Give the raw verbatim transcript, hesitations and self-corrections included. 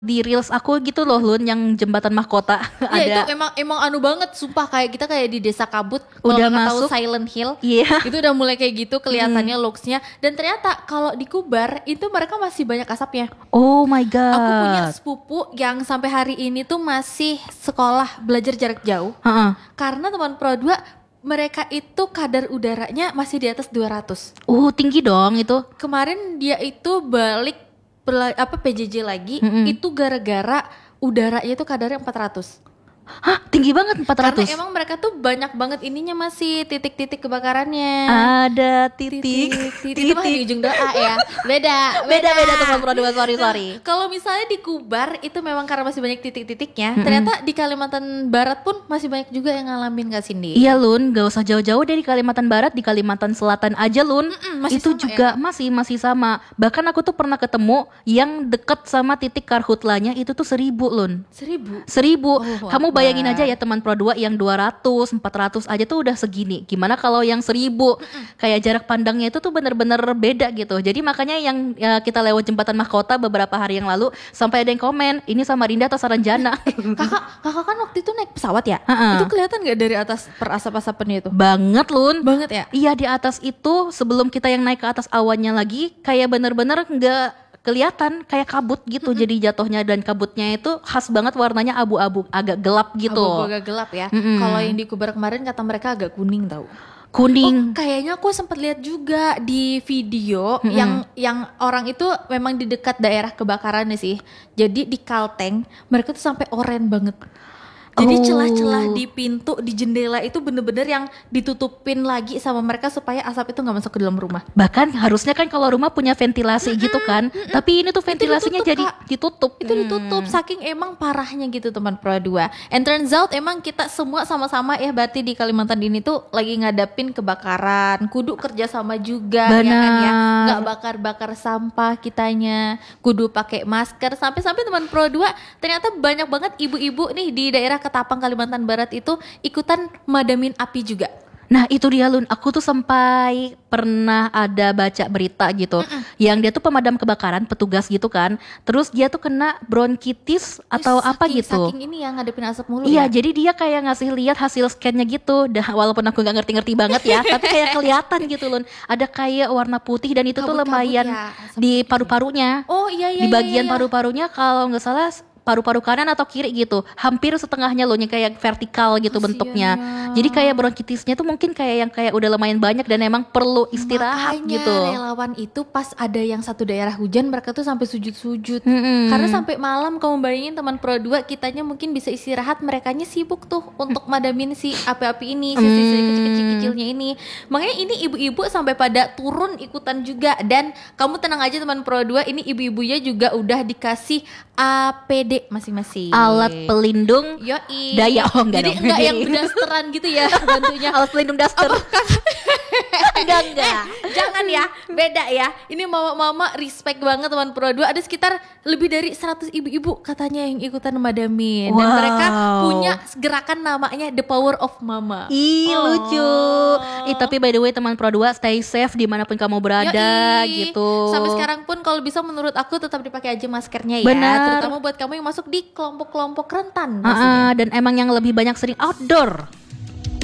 di reels aku gitu loh Lun, yang jembatan mahkota Ya itu ada emang emang anu banget sumpah, kayak kita kayak di Desa Kabut kalau udah nggak tahu masuk. Silent Hill. Iya. Itu udah mulai kayak gitu kelihatannya looks-nya, dan ternyata kalau di Kubar itu mereka masih banyak asapnya. Oh my god. Aku punya sepupu yang sampai hari ini tuh masih sekolah belajar jarak jauh. Heeh. Karena teman Pro dua mereka itu kadar udaranya masih di atas dua ratus. Uh tinggi dong itu. Kemarin dia itu balik Pela- apa P J J lagi, Mm-mm. itu gara-gara udaranya itu kadarnya empat ratus. Hah tinggi banget empat ratus. Karena emang mereka tuh banyak banget ininya, masih titik-titik kebakarannya. Ada titik. titik, itu mah di ujung doa ya. Beda, Beda-beda teman Pro dua, sorry sorry. Nah, kalau misalnya di Kubar itu memang karena masih banyak titik-titiknya. Ternyata di Kalimantan Barat pun masih banyak juga yang ngalamin, Kak Cindy. Iya Lun, gak usah jauh-jauh dari Kalimantan Barat, di Kalimantan Selatan aja Lun. Mm-mm, masih itu sama juga masih masih sama. Bahkan aku tuh pernah ketemu yang deket sama titik karhutlanya itu tuh seribu Lun. Seribu. Seribu. Oh, Kamu Akbar. bayangin aja ya teman Pro dua yang dua ratus, empat ratus aja tuh udah segini. Gimana kalau yang seribu? Kayak jarak pandangnya itu tuh bener-bener beda gitu. Jadi makanya yang ya, kita lewat jembatan mahkota beberapa hari yang lalu sampai ada yang komen, ini Samarinda atau Saranjana? Kakak, kakak kan waktu itu naik pesawat ya? Ha-ha. Itu kelihatan gak dari atas perasap-asapannya itu? Banget Lun. Banget ya? Iya di atas itu sebelum kita yang naik ke atas awannya lagi kayak bener-bener nggak kelihatan, kayak kabut gitu. Jadi jatuhnya, dan kabutnya itu khas banget warnanya abu-abu, agak gelap gitu. Abu-abu agak gelap ya. Mm-mm. Kalau yang di Kubar kemarin kata mereka agak kuning tau. Kuning. Oh, kayaknya aku sempat lihat juga di video yang yang orang itu memang di dekat daerah kebakarannya sih. Jadi di Kalteng mereka tuh sampai oranye banget. Jadi Oh. celah-celah di pintu, di jendela itu bener-bener yang ditutupin lagi sama mereka supaya asap itu nggak masuk ke dalam rumah. Bahkan harusnya kan kalau rumah punya ventilasi gitu kan. Tapi ini tuh ventilasinya ditutup, jadi Kak. ditutup. Itu ditutup saking emang parahnya gitu teman Pro dua. And turns out emang kita semua sama-sama ya berarti di Kalimantan ini tuh lagi ngadapin kebakaran. Kudu kerja sama juga ya kan ya. Benar. Nggak bakar-bakar sampah kitanya. Kudu pakai masker. Sampai-sampai teman Pro dua ternyata banyak banget ibu-ibu nih di daerah Ketapang Kalimantan Barat itu ikutan madamin api juga. Nah itu dia Lun, aku tuh sampai pernah ada baca berita gitu, yang dia tuh pemadam kebakaran, petugas gitu kan, terus dia tuh kena bronkitis atau Ih, apa saking- gitu. Saking ini yang ngadepin asap mulu Iya, ya. jadi dia kayak ngasih lihat hasil scan-nya gitu. Dah, walaupun aku nggak ngerti-ngerti banget ya, tapi kayak kelihatan gitu Lun. Ada kayak warna putih dan itu tuh Kabut-kabut lumayan ya, di sempit paru-parunya. Oh iya iya Di bagian iya, iya. paru-parunya kalau nggak salah paru-paru kanan atau kiri gitu, hampir setengahnya loh, yang kayak vertikal gitu Kasian bentuknya. ya. Jadi kayak bronkitisnya tuh mungkin kayak yang kayak udah lumayan banyak dan emang perlu istirahat Makanya gitu. relawan itu pas ada yang satu daerah hujan mereka tuh sampai sujud-sujud. Mm-mm. Karena sampai malam kamu bayangin teman Pro dua kitanya mungkin bisa istirahat, merekanya sibuk tuh untuk madamin si api-api ini, si listrik kecil-kecilnya ini. Makanya ini ibu-ibu sampai pada turun ikutan juga, dan kamu tenang aja teman Pro dua, ini ibu-ibunya juga udah dikasih A P D masing-masing. Alat pelindung Yoi. daya. Oh, enggak Jadi dong. enggak yang dasteran gitu ya bantunya. alat pelindung daster. enggak enggak. Jangan ya, beda ya. Ini mama-mama respect banget teman Pro dua. Ada sekitar lebih dari seratus ibu-ibu katanya yang ikutan madamin. Dan Wow. mereka punya gerakan namanya The Power of Mama. Ih Oh. lucu. Ih tapi by the way teman Pro dua, stay safe dimanapun kamu berada Yoi. gitu. Sampai sekarang pun kalau bisa menurut aku tetap dipakai aja maskernya ya. Benar. Terutama buat kamu yang masuk di kelompok-kelompok rentan Ah, pastinya. dan emang yang lebih banyak sering outdoor.